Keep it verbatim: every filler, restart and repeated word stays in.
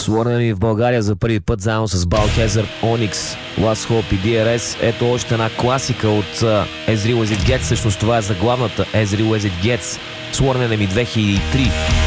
Sworn Enemy в България за първи път заедно с Biohazard, Onyx, Last Hope и ди ар ес. Ето още една класика от uh, As Real As It Gets. Всъщност това е заглавната As Real As It Gets. Sworn Enemy две хиляди и три.